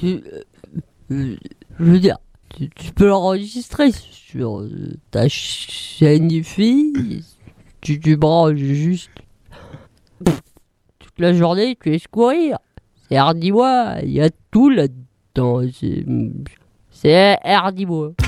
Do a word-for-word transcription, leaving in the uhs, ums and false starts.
tu, euh, je veux dire, tu, tu peux l'enregistrer sur euh, ta chaîne IFI. Tu, tu branches juste toute la journée, tu laisses courir. C'est Hardy Bois, il y a tout là-dedans. C'est, c'est Hardy Bois.